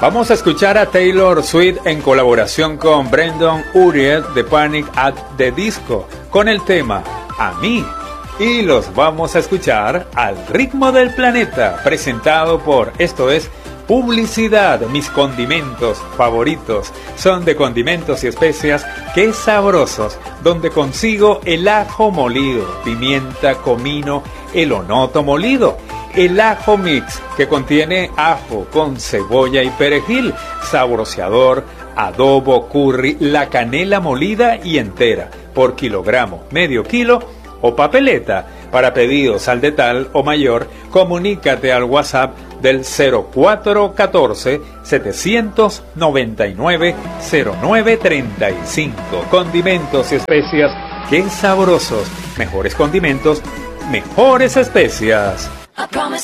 Vamos a escuchar a Taylor Swift en colaboración con Brendan Urie de Panic at the Disco con el tema A Mí. Y los vamos a escuchar al ritmo del planeta, presentado por, esto es, publicidad. Mis condimentos favoritos son de Condimentos y Especias, ¡qué sabrosos! Donde consigo el ajo molido, pimienta, comino, el onoto molido, el ajo mix que contiene ajo con cebolla y perejil, saboreador, adobo, curry, la canela molida y entera por kilogramo, medio kilo o papeleta. Para pedidos al detal o mayor, comunícate al WhatsApp del 0414-799-0935. Condimentos y Especias, ¡qué sabrosos! Mejores condimentos, mejores especias.